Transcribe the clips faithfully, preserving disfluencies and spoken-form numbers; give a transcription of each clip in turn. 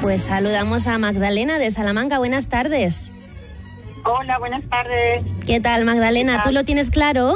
Pues saludamos a Magdalena de Salamanca. Buenas tardes. Hola, buenas tardes. ¿Qué tal, Magdalena? ¿Qué tal? ¿Tú lo tienes claro?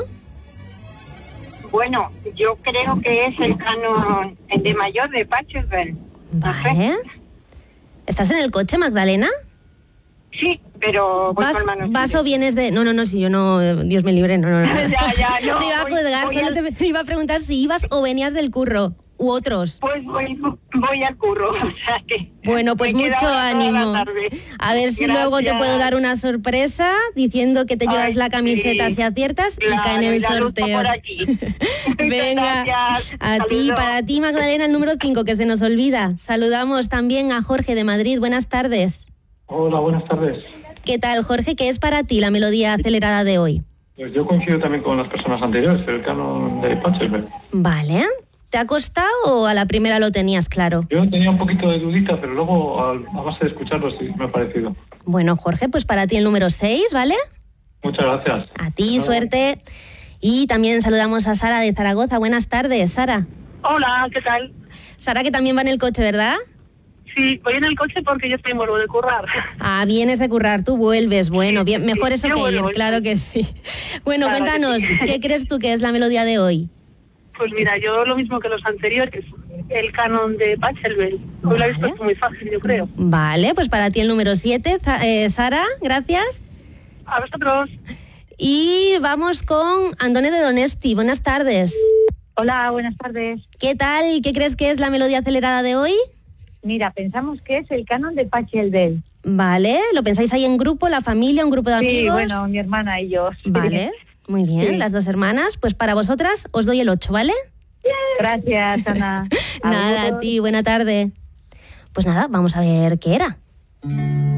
Bueno, yo creo que es el canon de mayor de Pachelbel. Vale. ¿Estás en el coche, Magdalena? Sí, pero voy ¿Vas, con manos vas o libres. vienes de...? No, no, no, si yo no... eh, Dios me libre, no, no, no. Ya, ya, no, Te iba a voy- colgar, voy solo al- te iba a preguntar si ibas o venías del curro, u otros. Pues voy, voy al curro, o sea que... Bueno, pues me mucho quedaba toda la ánimo. tarde. A ver si luego te Gracias. puedo dar una sorpresa diciendo que te llevas Ay, la camiseta sí. si aciertas y Claro, cae en y el la luz sorteo. por aquí. Venga, Gracias. a ti, Saludos. para ti, Magdalena, el número cinco, que se nos olvida. Saludamos también a Jorge de Madrid. Buenas tardes. Hola, buenas tardes. ¿Qué tal, Jorge? ¿Qué es para ti la melodía acelerada de hoy? Pues yo coincido también con las personas anteriores, el canon de Pachelbel. Vale. ¿Te ha costado o a la primera lo tenías claro? Yo tenía un poquito de dudita, pero luego a, a base de escucharlo sí me ha parecido. Bueno, Jorge, pues para ti el número seis, ¿vale? Muchas gracias. A ti, Hasta luego. suerte. Y también saludamos a Sara de Zaragoza. Buenas tardes, Sara. Hola, ¿qué tal? Sara, que también va en el coche, ¿verdad? Sí, voy en el coche porque yo estoy en vuelvo de currar. Ah, vienes de currar, tú vuelves. Bueno, Sí, bien, sí, mejor sí, eso yo que ir, vuelvo, claro sí. que sí. Bueno, Claro que cuéntanos, sí. ¿qué crees tú que es la melodía de hoy? Pues mira, yo lo mismo que los anteriores, el canon de Pachelbel. Hoy lo he visto Vale. muy fácil, yo creo. Vale, pues para ti el número siete, Sara, gracias. A vosotros. Y vamos con Andone de Donesti. Buenas tardes. Hola, buenas tardes. ¿Qué tal? ¿Qué crees que es la melodía acelerada de hoy? Mira, pensamos que es el canon de Pachelbel. Vale, ¿lo pensáis ahí en grupo, la familia, un grupo de amigos? Sí, bueno, mi hermana y yo. Sí. Vale, muy bien, Sí. las dos hermanas. Pues para vosotras os doy el ocho, ¿vale? Gracias, Ana. Nada, a vosotros. ti, buena tarde. Pues nada, vamos a ver qué era.